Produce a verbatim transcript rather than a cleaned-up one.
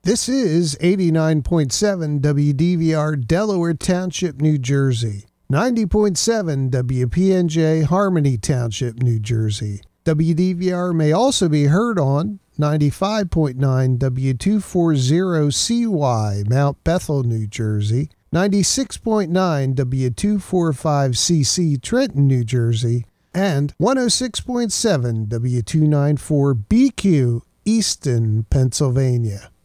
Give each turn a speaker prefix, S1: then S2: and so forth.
S1: This is eighty-nine point seven W D V R Delaware Township, New Jersey. ninety point seven W P N J Harmony Township, New Jersey. W D V R may also be heard on ninety-five point nine W two forty C Y Mount Bethel, New Jersey, ninety-six point nine W two forty-five C C Trenton, New Jersey, and one oh six point seven W two ninety-four B Q Easton, Pennsylvania.